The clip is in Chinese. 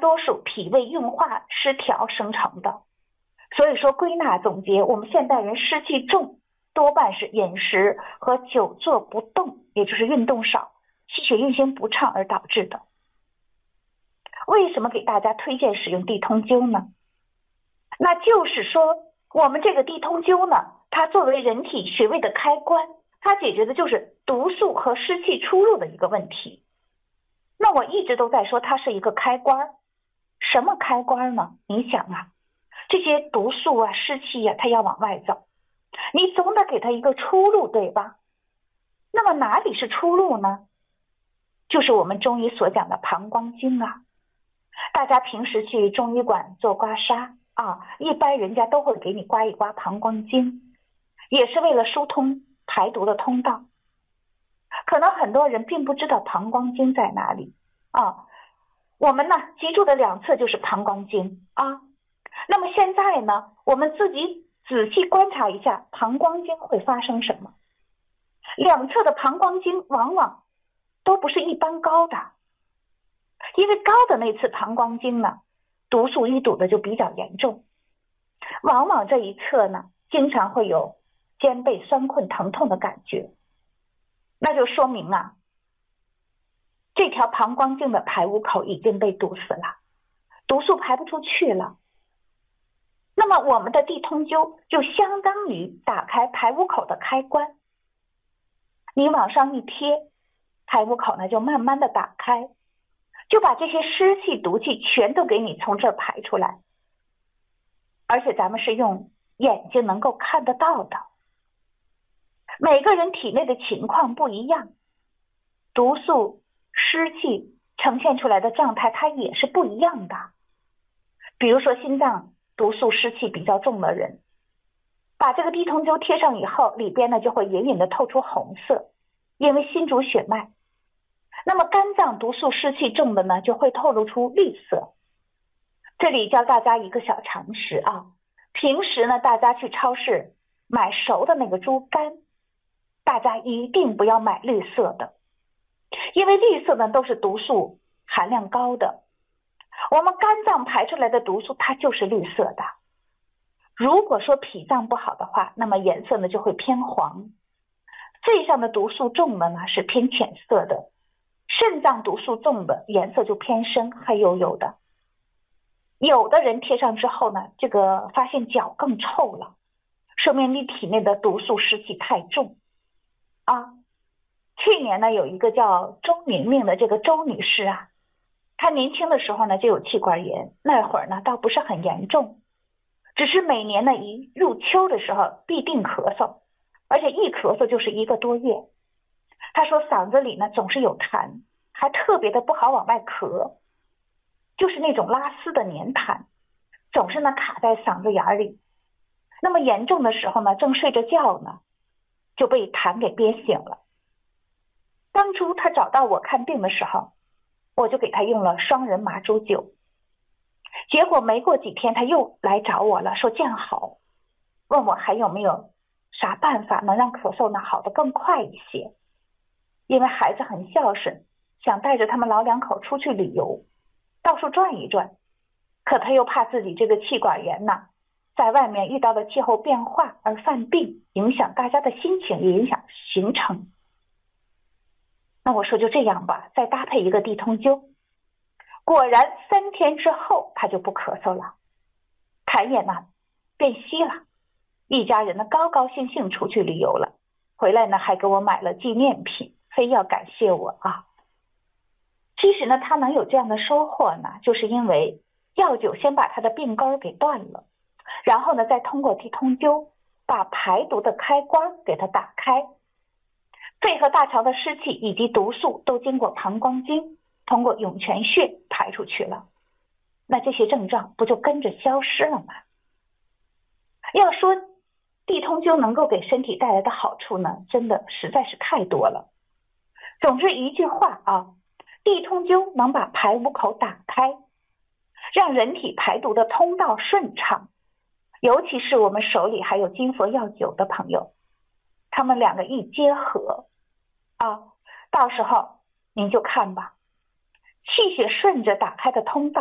多数脾胃运化失调生成的。所以说归纳总结，我们现代人湿气重，多半是饮食和久坐不动，也就是运动少，气血运行不畅而导致的。为什么给大家推荐使用地通灸呢？那就是说我们这个地通灸呢，它作为人体穴位的开关，它解决的就是毒素和湿气出入的一个问题。那我一直都在说它是一个开关，什么开关呢？你想啊，这些毒素啊、湿气啊，它要往外走，你总得给它一个出路，对吧？那么哪里是出路呢？就是我们中医所讲的膀胱经啊。大家平时去中医馆做刮痧啊，一般人家都会给你刮一刮膀胱经，也是为了疏通排毒的通道。可能很多人并不知道膀胱经在哪里啊，我们呢脊柱的两侧就是膀胱经啊。那么现在呢，我们自己仔细观察一下膀胱经会发生什么。两侧的膀胱经往往都不是一般高的，因为高的那次膀胱经呢，毒素淤堵的就比较严重，往往这一侧呢，经常会有肩背酸困疼痛的感觉，那就说明啊，这条膀胱经的排污口已经被堵死了，毒素排不出去了。那么我们的地通灸就相当于打开排污口的开关，你往上一贴，排污口呢就慢慢的打开，就把这些湿气毒气全都给你从这儿排出来。而且咱们是用眼睛能够看得到的。每个人体内的情况不一样，毒素湿气呈现出来的状态它也是不一样的。比如说心脏毒素湿气比较重的人，把这个地通灸贴上以后，里边呢就会隐隐的透出红色，因为心主血脉。那么肝脏毒素湿气重的呢，就会透露出绿色。这里教大家一个小常识啊，平时呢大家去超市买熟的那个猪肝，大家一定不要买绿色的，因为绿色呢都是毒素含量高的。我们肝脏排出来的毒素它就是绿色的。如果说脾脏不好的话，那么颜色呢就会偏黄。肺上的毒素重的呢是偏浅色的，肾脏毒素重的颜色就偏深，黑黝黝的。有的人贴上之后呢，这个发现脚更臭了，说明你体内的毒素湿气太重啊。去年呢有一个叫周明明的这个周女士啊，她年轻的时候呢就有气管炎，那会儿呢倒不是很严重，只是每年呢一入秋的时候必定咳嗽，而且一咳嗽就是1个多月。她说嗓子里呢总是有痰，还特别的不好往外咳，就是那种拉丝的黏痰，总是呢卡在嗓子眼里。那么严重的时候呢，正睡着觉呢，就被痰给憋醒了。当初她找到我看病的时候，我就给她用了双人麻竹灸，结果没过几天她又来找我了，说见好，问我还有没有啥办法能让咳嗽呢好得更快一些。因为孩子很孝顺，想带着他们老两口出去旅游，到处转一转，可他又怕自己这个气管炎呢，在外面遇到了气候变化而犯病，影响大家的心情，也影响行程。那我说就这样吧，再搭配一个地通灸。果然3天之后他就不咳嗽了，痰也呢变稀了，一家人呢高高兴兴出去旅游了，回来呢还给我买了纪念品，非要感谢我啊。其实呢他能有这样的收获呢，就是因为药灸先把他的病根给断了，然后呢再通过地通灸把排毒的开关给他打开，肺和大肠的湿气以及毒素都经过膀胱经，通过涌泉穴排出去了，那这些症状不就跟着消失了吗？要说地通灸能够给身体带来的好处呢，真的实在是太多了。总之一句话啊，地通灸能把排污口打开，让人体排毒的通道顺畅。尤其是我们手里还有金佛药灸的朋友，他们两个一结合啊，到时候您就看吧，气血顺着打开的通道